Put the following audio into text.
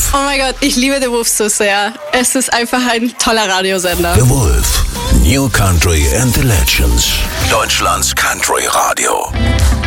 Oh mein Gott, ich liebe The Wolf so sehr. Es ist einfach ein toller Radiosender. The Wolf, New Country and the Legends. Deutschlands Country Radio.